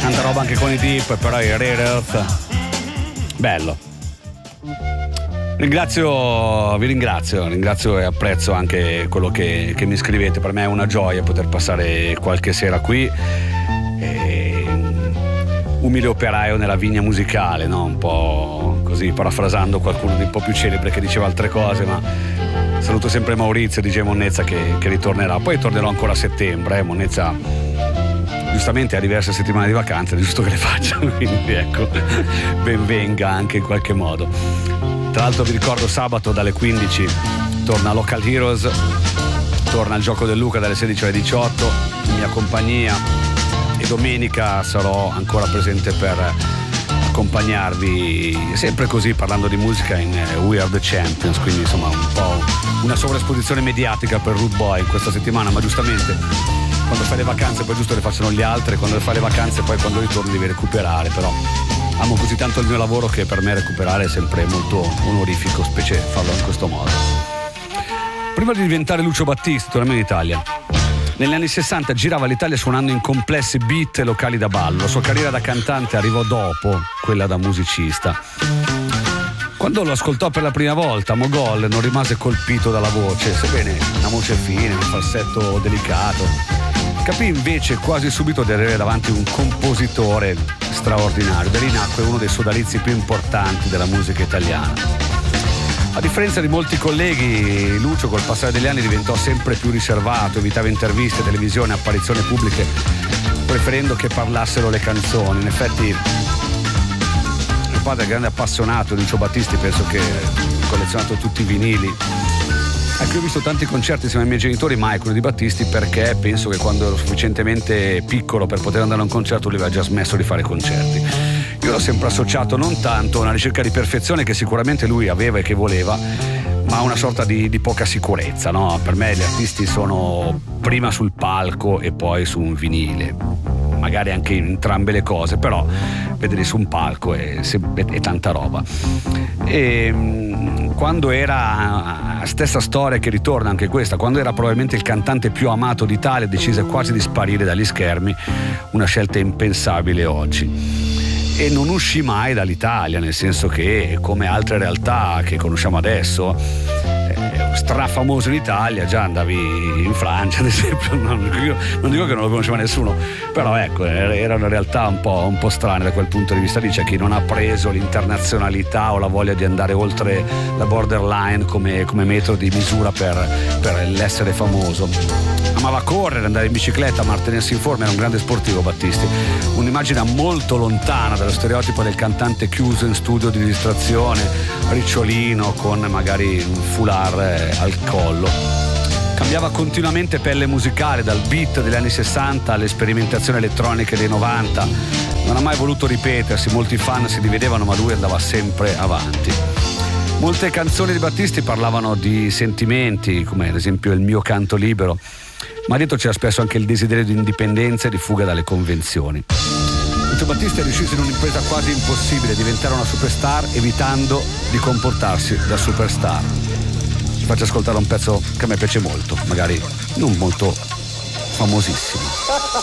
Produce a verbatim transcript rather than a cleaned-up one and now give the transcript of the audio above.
tanta roba anche con i Deep, però i Rare Earth, bello. Ringrazio, vi ringrazio, ringrazio e apprezzo anche quello che, che mi scrivete. Per me è una gioia poter passare qualche sera qui. E, umile operaio nella vigna musicale, no? Un po' così, parafrasando qualcuno di un po' più celebre che diceva altre cose, ma saluto sempre Maurizio di J. Monnezza che, che ritornerà. Poi tornerò ancora a settembre, eh? Monnezza giustamente ha diverse settimane di vacanze, è giusto che le faccia, quindi ecco, ben venga anche in qualche modo. Tra l'altro vi ricordo sabato dalle quindici torna Local Heroes, torna il Gioco del Luca dalle sedici alle diciotto in mia compagnia, e domenica sarò ancora presente per accompagnarvi, sempre così parlando di musica, in We Are The Champions, quindi insomma un po' una sovraesposizione mediatica per Rude Boy in questa settimana, ma giustamente quando fai le vacanze poi giusto le facciano gli altri, quando fai le vacanze poi quando ritorni devi recuperare, però amo così tanto il mio lavoro che per me recuperare è sempre molto onorifico, specie farlo in questo modo. Prima di diventare Lucio Battisti, torniamo in Italia. Negli anni sessanta girava l'Italia suonando in complessi beat e locali da ballo. La sua carriera da cantante arrivò dopo quella da musicista. Quando lo ascoltò per la prima volta, Mogol non rimase colpito dalla voce, sebbene una voce fine, un falsetto delicato. Capì invece quasi subito di avere davanti un compositore straordinario. Da lì nacque uno dei sodalizi più importanti della musica italiana. A differenza di molti colleghi, Lucio col passare degli anni diventò sempre più riservato, evitava interviste, televisione, apparizioni pubbliche, preferendo che parlassero le canzoni. In effetti mio padre è grande appassionato di Lucio Battisti, penso che ha collezionato tutti i vinili. Ecco, io ho visto tanti concerti insieme ai miei genitori, mai quello di Battisti, perché penso che quando ero sufficientemente piccolo per poter andare a un concerto lui aveva già smesso di fare concerti. Io l'ho sempre associato non tanto a una ricerca di perfezione che sicuramente lui aveva e che voleva, ma a una sorta di, di poca sicurezza, no? Per me gli artisti sono prima sul palco e poi su un vinile, magari anche entrambe le cose, però vedere su un palco è, è tanta roba. E quando era, stessa storia che ritorna anche questa, quando era probabilmente il cantante più amato d'Italia, decise quasi di sparire dagli schermi, una scelta impensabile oggi. E non uscì mai dall'Italia, nel senso che, come altre realtà che conosciamo adesso, eh, strafamoso in Italia, già andavi in Francia ad esempio, non, io, non dico che non lo conosceva nessuno, però ecco, era una realtà un po', un po' strana da quel punto di vista lì. C'è chi non ha preso l'internazionalità o la voglia di andare oltre la borderline come, come metodo di misura per, per l'essere famoso. Amava correre, andare in bicicletta, mantenersi in forma, era un grande sportivo Battisti, un'immagine molto lontana dallo stereotipo del cantante chiuso in studio di distrazione, ricciolino con magari un foulard al collo. Cambiava continuamente pelle musicale, dal beat degli anni sessanta alle sperimentazioni elettroniche dei novanta. Non ha mai voluto ripetersi, molti fan si dividevano, ma lui andava sempre avanti. Molte canzoni di Battisti parlavano di sentimenti, come ad esempio Il mio canto libero, ma dietro c'era spesso anche il desiderio di indipendenza e di fuga dalle convenzioni. Lucio Battisti è riuscito in un'impresa quasi impossibile, diventare una superstar evitando di comportarsi da superstar. Vi faccio ascoltare un pezzo che a me piace molto, magari non molto famosissimo.